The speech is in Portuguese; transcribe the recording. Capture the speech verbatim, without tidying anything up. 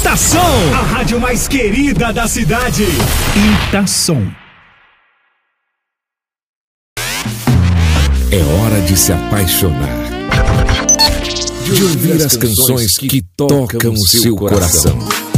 Itação, a rádio mais querida da cidade. Itação. É hora de se apaixonar, de ouvir as canções que tocam o seu coração.